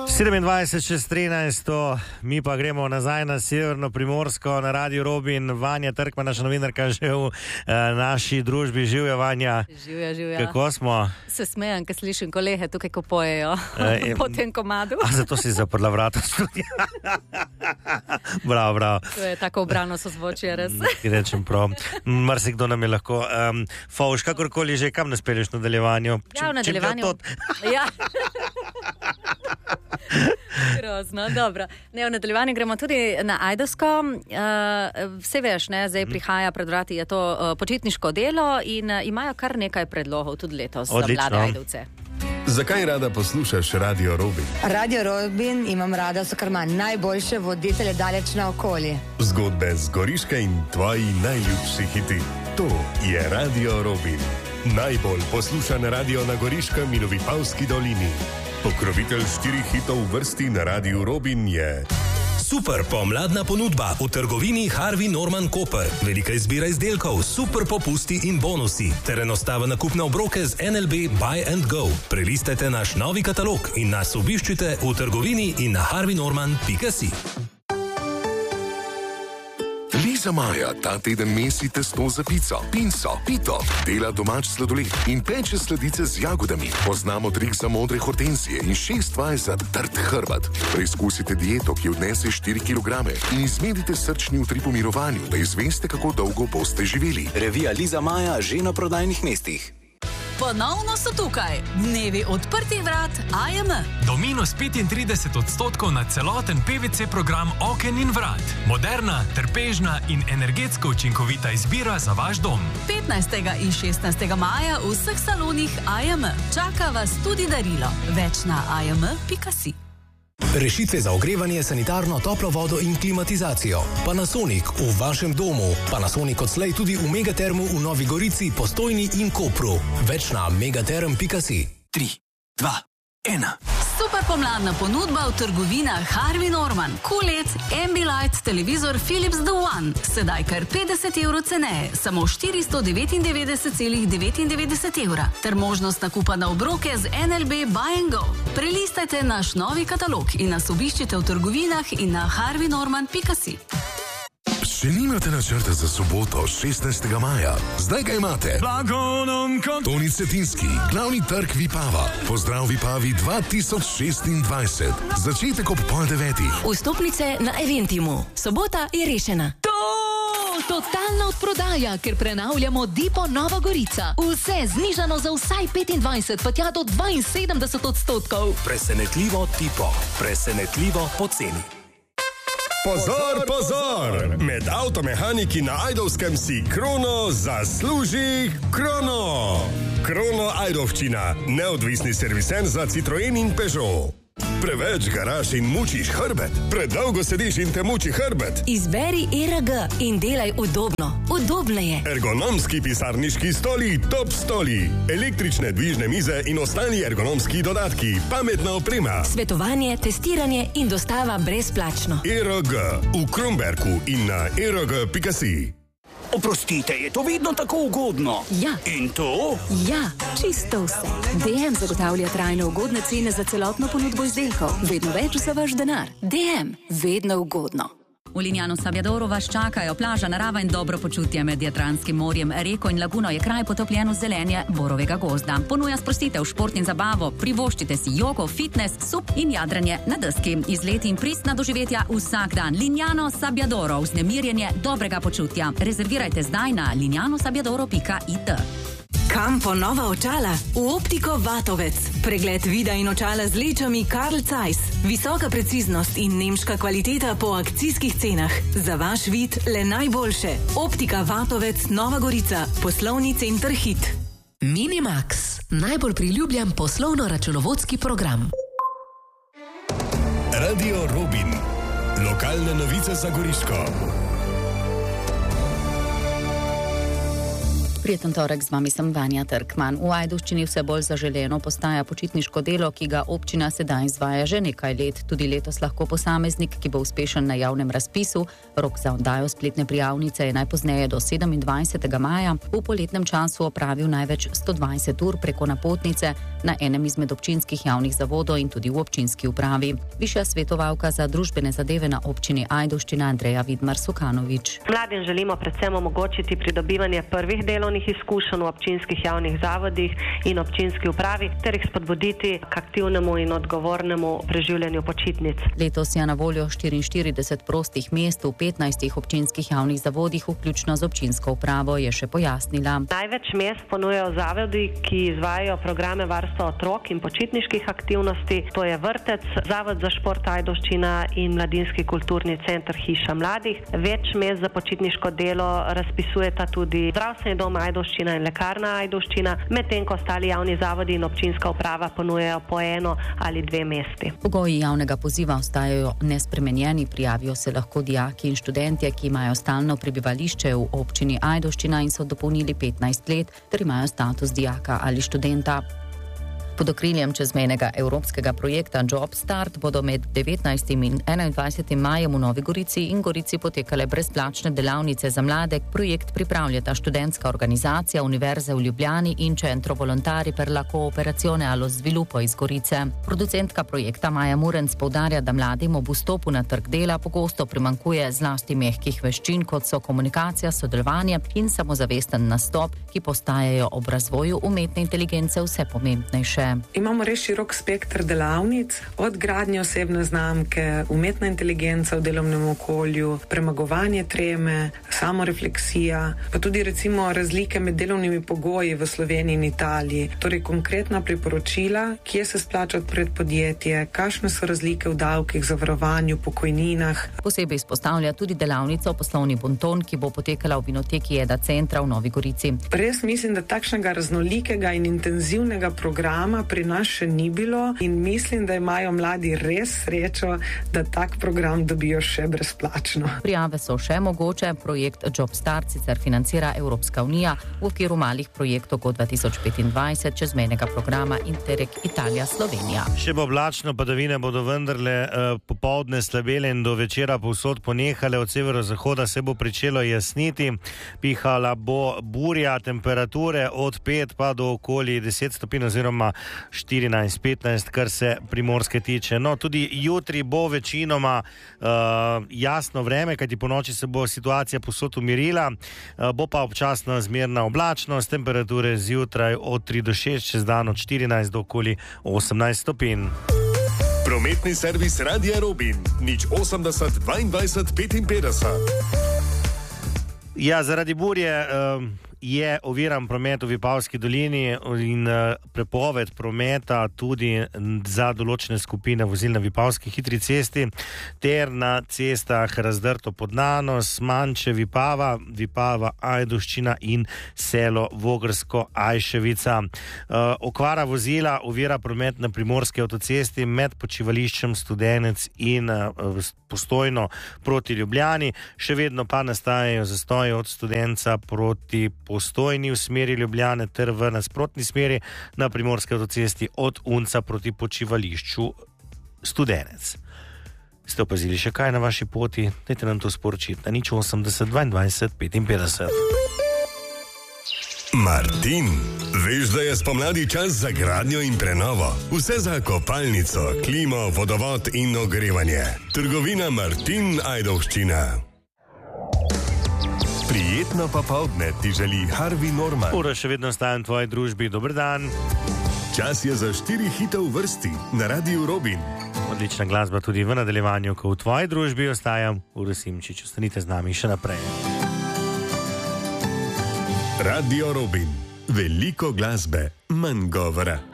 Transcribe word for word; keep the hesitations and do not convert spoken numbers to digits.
sedemindvajset čez trinajst, mi pa gremo nazaj na severno Primorsko, na Radio Robin. Vanja Trkman, naša novinarka, že v eh, naši družbi. Živja, Vanja. Živja, živja. Kako smo? Se smejam, ko slišim kolege tukaj, ko pojejo eh, po tem komadu. A zato si zaprla vrata studija. Bravo, bravo. To je tako obrano sozvočje, res. Rečem prav. Marsikdo nam je lahko. Um, Fauš, kakorkoli že, kam nas pelješ v nadaljevanju? Ja, v nadaljevanju. Ja. Grozno, dobro. Ne, v nadaljevanju gremo tudi na Ajdovsko. Uh, vse veš, ne, zdaj prihaja pred vrati, je to uh, počitniško delo in uh, imajo kar nekaj predlogov tudi letos. Odlično. Za mlade Ajdovce. Zakaj rada poslušaš Radio Robin? Radio Robin imam rada, so kar ima najboljše voditelje daleč naokoli. Zgodbe z Goriške in tvoji najljubši hiti. To je Radio Robin. Najbolj poslušan radio na Goriškem in v Vipavski dolini. Pokrovitelj štirih hitov v vrsti na Radiu Robin je... Super pomladna ponudba v trgovini Harvey Norman Koper. Velika izbira izdelkov, super popusti in bonusi ter enostaven nakup na obroke z N L B Buy and Go. Prelistajte naš novi katalog in nas obiščite v trgovini in na harvey norman pika si. Liza Maja ta teden mesi testo za pico, pinco, pito, dela domač sladoled in peče sladice z jagodami. Poznamo trik za modre hortenzije in šest vaj za trd hrbet. Preizkusite dieto, ki odnese štiri kilograme in izmedite srčni utrip v mirovanju, da izveste, kako dolgo boste živeli. Revija Liza Maja že na prodajnih mestih. Ponovno so tukaj dnevi odprtih vrat A M. Do minus petintrideset odstotkov na celoten P V C program oken in vrat. Moderna, trpežna in energetsko učinkovita izbira za vaš dom. petnajstega in šestnajstega maja v vseh salonih A M. Čaka vas tudi darilo. Več na a m pika si. Rešitve za ogrevanje, sanitarno, toplo vodo in klimatizacijo. Panasonic v vašem domu. Panasonic odslej tudi v Megatermu v Novi Gorici, Postojni in Kopru. Več na megaterm pika si. tri, dva, ena. Super pomladna ponudba v trgovinah Harvey Norman. Q L E D, Ambilight, televizor Philips The One. Sedaj kar petdeset evrov ceneje, samo štiristo devetindevetdeset celih devetindevetdeset evra. Ter možnost nakupa na obroke z N L B Buy and Go. Prelistajte naš novi katalog in nas obiščite v trgovinah in na harvey norman pika si. Še nimate načrta za soboto, šestnajstega maja? Zdaj ga imate. Toni Cetinski, glavni trg Vipava. Pozdrav Vipavi dva tisoč šestindvajset. Začetek ob pol devetih. Vstopnice na Eventimu. Sobota je rešena. Totalna odprodaja, ker prenavljamo Dipo Nova Gorica. Vse znižano za vsaj petindvajset, pa tja do dvainsedemdeset odstotkov. Presenetljivo Dipo. Presenetljivo poceni. Pozor, pozor! Med avtomehaniki na Ajdovskem si Krono zasluži Krono! Krono Ajdovščina, neodvisni serviser za Citroen in Peugeot. Preveč garaš in mučiš hrbet? Predolgo sediš in te muči hrbet? Izberi E R G in delaj udobno. Udobneje. Ergonomski pisarniški stoli, top stoli. Električne dvižne mize in ostali ergonomski dodatki. Pametna oprema. Svetovanje, testiranje in dostava brezplačno. E R G v Kromberku in na e r g pika si. Oprostite, je to vedno tako ugodno? Ja. In to? Ja, čisto vse. D M zagotavlja trajno ugodne cene za celotno ponudbo izdelkov. Vedno več za vaš denar. D M, vedno ugodno. V Lignano Sabbiadoru vas čakajo plaža, narava in dobro počutje med Jadranskim morjem. Reko in laguno je kraj potopljen v zelenje borovega gozda. Ponuja sprostitev, šport in zabavo, privoščite si jogo, fitness, sup in jadranje na deski. Izleti in pristna doživetja vsak dan. Lignano Sabbiadoro, vznemirjenje dobrega počutja. Rezervirajte zdaj na lignano sabbiadoro pika i t. Kam po nova očala? V Optiko Vatovec. Pregled vida in očala z lečami Carl Zeiss. Visoka preciznost in nemška kvaliteta po akcijskih cenah. Za vaš vid le najboljše. Optika Vatovec, Nova Gorica. Poslovni center Hit. Minimax. Najbolj priljubljen poslovno-računovodski program. Radio Robin. Lokalne novice za Goriško. Prijeten torek, z vami sem Vanja Trkman. V Ajdovščini vse bolj zaželeno postaja počitniško delo, ki ga občina sedaj izvaja že nekaj let. Tudi letos lahko posameznik, ki bo uspešen na javnem razpisu, rok za oddajo spletne prijavnice je najpozneje do sedemindvajsetega maja, v poletnem času opravil največ sto dvajset ur preko napotnice na enem izmed občinskih javnih zavodov in tudi v občinski upravi. Višja svetovalka za družbene zadeve na občini Ajdovščina Andreja Vidmar-Sukanovič. Mladim želimo predvsem omogočiti pridobivanje prvih delovnih izkušenj v občinskih javnih zavodih in občinski upravi ter jih spodbuditi k aktivnemu in odgovornemu preživljanju počitnic. Letos je na voljo štiriinštirideset prostih mest v petnajstih občinskih javnih zavodih, vključno z občinsko upravo, je še pojasnila. Največ mest ponujajo zavodi, ki izvajajo programe varstva otrok in počitniških aktivnosti, to je vrtec, Zavod za šport Ajdovščina in Mladinski kulturni center Hiša mladih. Več mest za počitniško delo razpisujeta tudi zdravstveni dom Ajdovščina in lekarna Ajdovščina, medtem ko ostali javni zavodi in občinska uprava ponujajo po eno ali dve mesti. Pogoji javnega poziva ostajajo nespremenjeni, prijavijo se lahko dijaki in študentje, ki imajo stalno prebivališče v občini Ajdovščina in so dopolnili petnajst let ter imajo status dijaka ali študenta. Pod okriljem čezmejnega evropskega projekta Job Start bodo med devetnajstim in enaindvajsetim majem v Novi Gorici in Gorici potekale brezplačne delavnice za mlade. Projekt pripravljata študentska organizacija Univerze v Ljubljani in Centro Volontari per la Cooperazione allo Sviluppo iz Gorice. Producentka projekta Maja Murenc poudarja, da mladim ob vstopu na trg dela pogosto primanjkuje zlasti mehkih veščin, kot so komunikacija, sodelovanje in samozavesten nastop, ki postajajo ob razvoju umetne inteligence vse pomembnejše. Imamo res širok spekter delavnic, od gradnje osebne znamke, umetna inteligenca v delovnem okolju, premagovanje treme, samorefleksija, pa tudi recimo razlike med delovnimi pogoji v Sloveniji in Italiji. Torej konkretna priporočila, kje se splača odpreti podjetje, kakšne so razlike v davkih, zavarovanju, pokojninah. Posebej izpostavlja tudi delavnico Poslovni bonton, ki bo potekala v Vinoteki Eda Centra v Novi Gorici. Res mislim, da takšnega raznolikega in intenzivnega programa pri nas še ni bilo in mislim, da imajo mladi res srečo, da tak program dobijo še brezplačno. Prijave so še mogoče. Projekt Job Start sicer financira Evropska unija v okviru malih projektov kot dva tisoč petindvajset čezmejnega programa Interreg Italija Slovenija. Še bo oblačno, padavine bodo vendarle uh, popoldne slabele in do večera povsod ponehale. Od severozahoda se bo pričelo jasniti. Pihala bo burja, temperature od pet pa do okoli deset stopinj oziroma štirinajst petnajst, kar se Primorske tiče. No, tudi jutri bo večinoma uh, jasno vreme, kajti po noči se bo situacija povsod umirila, uh, bo pa občasno zmerna oblačnost, temperature zjutraj od tri do šest, čez dan od štirinajst do okoli osemnajst stopinj. Prometni servis Radia Robin, nič osemdeset dvaindvajset petinpetdeset. Ja, zaradi burje uh, je oviran promet v Vipavski dolini in uh, prepoved prometa tudi za določene skupine vozil na Vipavski hitri cesti ter na cestah Razdrto pod Nanos, Manče, Vipava, Vipava, Ajdovščina in selo Vogrsko Ajševica. Uh, okvara vozila ovira promet na Primorski avtocesti med počivališčem Studenec in uh, Postojno proti Ljubljani. Še vedno pa nastajajo zastoji od Studenca proti Postojni v smeri Ljubljane ter v nasprotni smeri na Primorski avtocesti od Unca proti počivališču Studenec. Ste opazili še kaj na vaši poti? Dajte nam to sporočiti na nič osemdeset dvaindvajset petinpetdeset. Martin, veš, da je spomladi čas za gradnjo in prenovo. Vse za kopalnico, klimo, vodovod in ogrevanje. Trgovina Martin Ajdovščina. Prijetno popoldne ti želi Harvey Norman. Ura še vedno stajam v tvoji družbi. Dober dan. Čas je za štiri hite v vrsti na Radiu Robin. Odlična glasba tudi v nadaljevanju, ko v tvoji družbi ostajam Ura Simčič. Ostanite z nami še naprej. Radio Robin. Veliko glasbe, manj govora.